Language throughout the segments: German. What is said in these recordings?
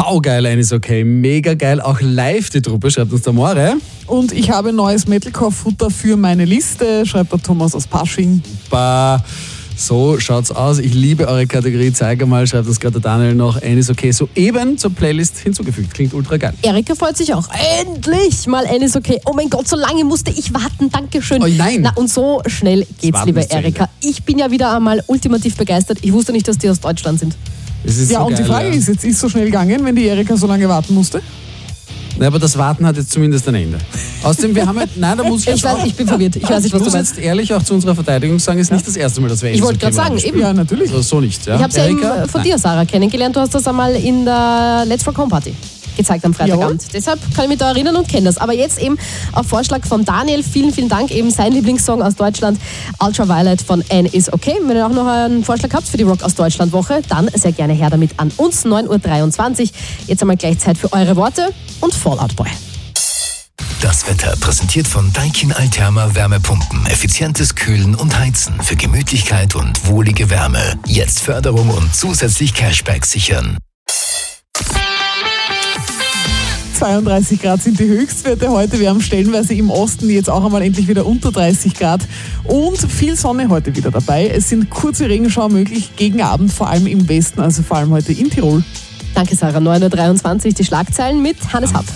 saugeil, eines okay, mega geil, auch live die Truppe, schreibt uns der More. Und ich habe neues Metalcore-Futter für meine Liste, schreibt der Thomas aus Pasching. So schaut's aus. Ich liebe eure Kategorie. Zeig mal, schreibt uns gerade der Daniel noch. Eines okay, soeben zur Playlist hinzugefügt. Klingt ultra geil. Erika freut sich auch. Endlich mal eines okay. Oh mein Gott, so lange musste ich warten. Dankeschön. Oh nein. Na, und so schnell geht's, liebe Erika. Ich bin ja wieder einmal ultimativ begeistert. Ich wusste nicht, dass die aus Deutschland sind. Ja, so und geil, die Frage ist, jetzt ist so schnell gegangen, wenn die Erika so lange warten musste? Na, aber das Warten hat jetzt zumindest ein Ende. Außerdem, wir haben da muss ich bin verwirrt. Ich weiß nicht, was du meinst. Jetzt ehrlich auch zu unserer Verteidigung sagen, ist nicht das erste Mal, dass wir Ich wollte gerade sagen, eben. Ja, natürlich. Also, so nicht. Ja. Ich habe es ja eben von dir, Sarah, kennengelernt. Du hast das einmal in der Let's Rock Home Party gezeigt am Freitagabend. Deshalb kann ich mich da erinnern und kenne das. Aber jetzt eben auf Vorschlag von Daniel, vielen, vielen Dank, eben sein Lieblingssong aus Deutschland, Ultraviolet von Anne is okay. Wenn ihr auch noch einen Vorschlag habt für die Rock aus Deutschland Woche, dann sehr gerne her damit an uns, 9.23 Uhr. Jetzt einmal gleich Zeit für eure Worte und Fallout Boy. Das Wetter präsentiert von Daikin Alterma Wärmepumpen. Effizientes Kühlen und Heizen für Gemütlichkeit und wohlige Wärme. Jetzt Förderung und zusätzlich Cashback sichern. 32 Grad sind die Höchstwerte heute. Wir haben stellenweise im Osten jetzt auch einmal endlich wieder unter 30 Grad. Und viel Sonne heute wieder dabei. Es sind kurze Regenschauer möglich gegen Abend, vor allem im Westen, also vor allem heute in Tirol. Danke, Sarah. 9.23 Uhr die Schlagzeilen mit Hannes Happ.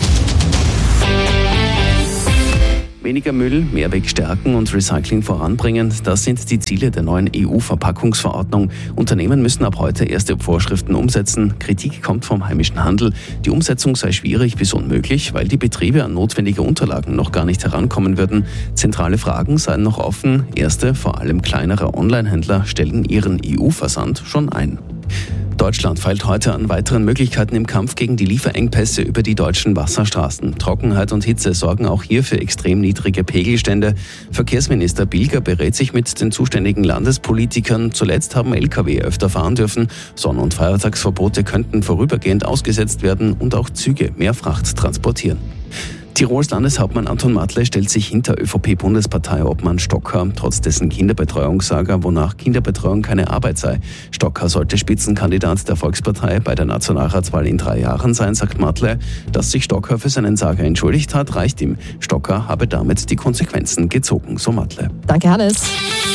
Weniger Müll, Mehrweg stärken und Recycling voranbringen, das sind die Ziele der neuen EU-Verpackungsverordnung. Unternehmen müssen ab heute erste Vorschriften umsetzen. Kritik kommt vom heimischen Handel. Die Umsetzung sei schwierig bis unmöglich, weil die Betriebe an notwendige Unterlagen noch gar nicht herankommen würden. Zentrale Fragen seien noch offen. Erste, vor allem kleinere Online-Händler, stellen ihren EU-Versand schon ein. Deutschland feilt heute an weiteren Möglichkeiten im Kampf gegen die Lieferengpässe über die deutschen Wasserstraßen. Trockenheit und Hitze sorgen auch hier für extrem niedrige Pegelstände. Verkehrsminister Bilger berät sich mit den zuständigen Landespolitikern. Zuletzt haben Lkw öfter fahren dürfen. Sonn- und Feiertagsverbote könnten vorübergehend ausgesetzt werden und auch Züge mehr Fracht transportieren. Tirols Landeshauptmann Anton Matle stellt sich hinter ÖVP-Bundesparteiobmann Stocker, trotz dessen Kinderbetreuungssaga, wonach Kinderbetreuung keine Arbeit sei. Stocker sollte Spitzenkandidat der Volkspartei bei der Nationalratswahl in 3 Jahren sein, sagt Matle. Dass sich Stocker für seinen Sager entschuldigt hat, reicht ihm. Stocker habe damit die Konsequenzen gezogen, so Matle. Danke, Hannes.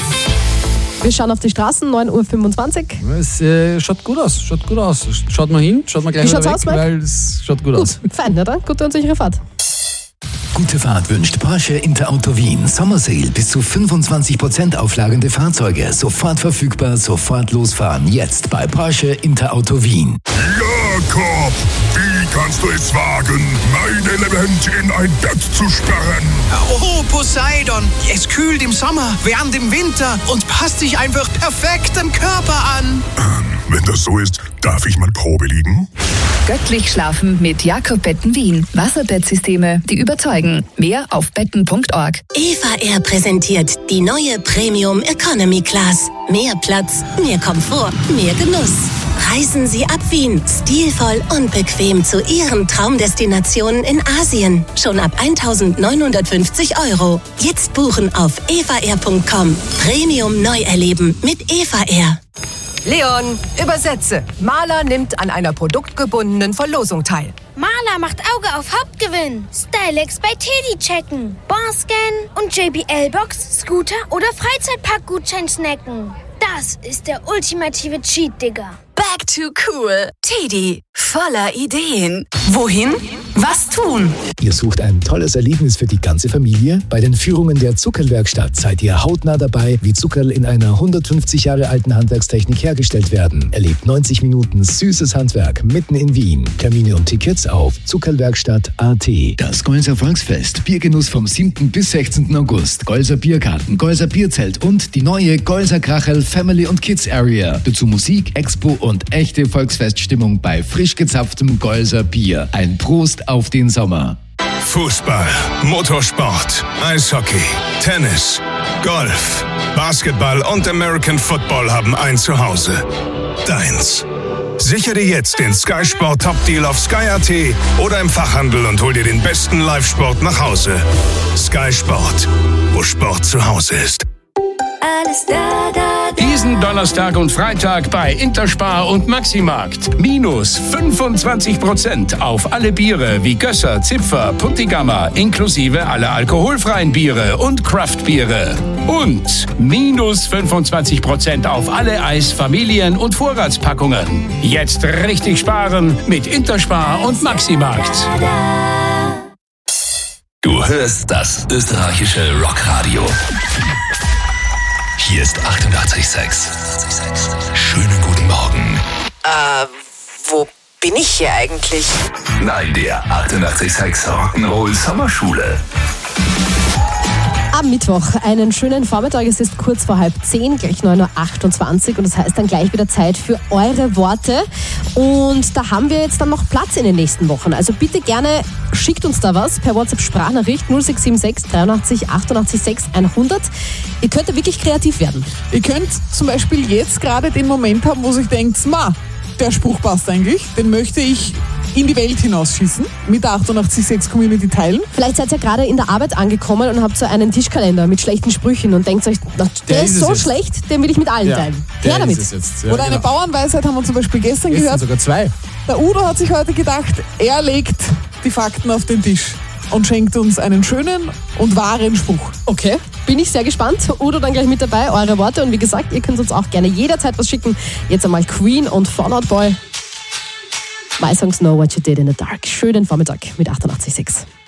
Wir schauen auf die Straßen, 9.25 Uhr. Es schaut gut aus, Schaut mal hin, schaut mal gleich wieder weg, weil es schaut gut aus. Fein, na dann, gute und sichere Fahrt. Gute Fahrt wünscht Porsche Interauto Wien. Sommersale bis zu 25% auflagende Fahrzeuge. Sofort verfügbar, sofort losfahren. Jetzt bei Porsche Interauto Wien. Jakob, wie kannst du es wagen, mein Element in ein Bett zu sperren? Oh, Poseidon, es kühlt im Sommer, wärmt im Winter und passt sich einfach perfekt dem Körper an. Wenn das so ist, darf ich mal Probe liegen? Göttlich schlafen mit Jakob Betten Wien. Wasserbettsysteme, die überzeugen. Mehr auf betten.org. Eva Air präsentiert die neue Premium Economy Class. Mehr Platz, mehr Komfort, mehr Genuss. Reisen Sie ab Wien, stilvoll und bequem zu Ihren Traumdestinationen in Asien. Schon ab 1.950 €. Jetzt buchen auf evaair.com. Premium neu erleben mit Eva Air. Leon, übersetze. Maler nimmt an einer produktgebundenen Verlosung teil. Maler macht Auge auf Hauptgewinn. Stylex bei Teddy checken. Barscan und JBL-Box, Scooter oder Freizeitparkgutschein snacken. Das ist der ultimative Cheat, Digga. Back to cool. Teddy, voller Ideen. Wohin? Was tun? Ihr sucht ein tolles Erlebnis für die ganze Familie? Bei den Führungen der Zuckerlwerkstatt seid ihr hautnah dabei, wie Zuckerl in einer 150 Jahre alten Handwerkstechnik hergestellt werden. Erlebt 90 Minuten süßes Handwerk mitten in Wien. Termine und Tickets auf zuckerlwerkstatt.at. Das Golser Volksfest. Biergenuss vom 7. bis 16. August. Golser Biergarten, Golser Bierzelt und die neue Golser Krachel Family und Kids Area. Dazu Musik, Expo und echte Volksfeststimmung bei frisch gezapftem Golser Bier. Ein Prost auf den Sommer. Fußball, Motorsport, Eishockey, Tennis, Golf, Basketball und American Football haben ein Zuhause. Deins. Sichere dir jetzt den Sky Sport Top Deal auf Sky.at oder im Fachhandel und hol dir den besten Live-Sport nach Hause. Sky Sport, wo Sport zu Hause ist. Alles da, da, da. Diesen Diesen Donnerstag und Freitag bei Interspar und Maximarkt. Minus 25% auf alle Biere wie Gösser, Zipfer, Puntigammer, inklusive aller alkoholfreien Biere und Craftbiere. Und minus 25% auf alle Eis-, Familien- und Vorratspackungen. Jetzt richtig sparen mit Interspar und Maximarkt. Du hörst das österreichische Rockradio. Hier ist 88,6. Schönen guten Morgen. Wo bin ich hier eigentlich? Nein, der 88,6 Rock'n'Roll Sommerschule. Am Mittwoch einen schönen Vormittag. Es ist kurz vor 9:30, gleich 9:28 Uhr. Und das heißt dann gleich wieder Zeit für eure Worte. Und da haben wir jetzt dann noch Platz in den nächsten Wochen. Also bitte gerne schickt uns da was per WhatsApp-Sprachnachricht 0676 83 88 6 100. Ihr könnt da wirklich kreativ werden. Ihr könnt zum Beispiel jetzt gerade den Moment haben, wo sich denkt, der Spruch passt eigentlich, den möchte ich in die Welt hinausschießen, mit der 88.6 Community teilen. Vielleicht seid ihr gerade in der Arbeit angekommen und habt so einen Tischkalender mit schlechten Sprüchen und denkt euch, der ist so schlecht, den will ich mit allen teilen. Her damit. Oder eine Bauernweisheit haben wir zum Beispiel gestern gehört. Sogar 2. Der Udo hat sich heute gedacht, er legt die Fakten auf den Tisch und schenkt uns einen schönen und wahren Spruch. Okay, bin ich sehr gespannt. Udo dann gleich mit dabei, eure Worte. Und wie gesagt, ihr könnt uns auch gerne jederzeit was schicken. Jetzt einmal Queen und Fall Out Boy. My Songs Know What You Did in the Dark. Schönen Vormittag mit 88.6.